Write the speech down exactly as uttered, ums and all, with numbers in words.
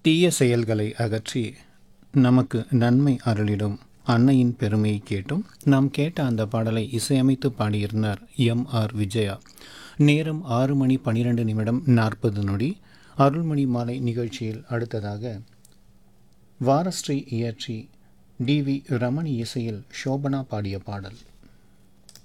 தீய செயல்களை அகற்றி நமக்கு நன்மை அருளிடும் அன்னையின் பெருமையை கேட்டும் நாம் கேட்ட அந்த பாடலை இசையமைத்து பாடியிருந்தார் எம் ஆர் விஜயா. நேரம் ஆறு மணி பனிரெண்டு நிமிடம் நாற்பது நொடி. அருள்மணி மாலை நிகழ்ச்சியில் அடுத்ததாக வாரஸ்ரீ இயற்றி டி வி ரமணி இசையில் ஷோபனா பாடிய பாடல்.